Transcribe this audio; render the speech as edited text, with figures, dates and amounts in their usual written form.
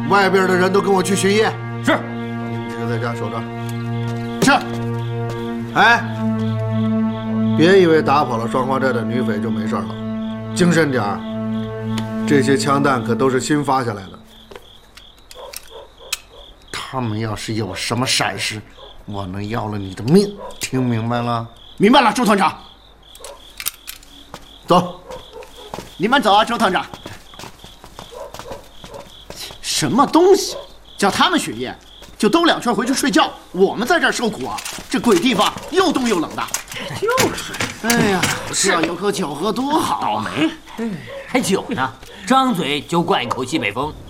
外边的人都跟我去巡夜。 是。 你们几个在家守着。是。哎，别以为打跑了双花寨的女匪就没事了，精神点儿。这些枪弹可都是新发下来的。他们要是有什么闪失，我能要了你的命。听明白了？ 明白了，周团长。 走。 你们走啊，周团长。什么东西？叫他们巡夜，就兜2圈回去睡觉。我们在这儿受苦啊！这鬼地方又冻又冷的。 就是。 哎呀，这要有口酒喝多好。 倒霉， 还酒呢？张嘴就灌一口西北风。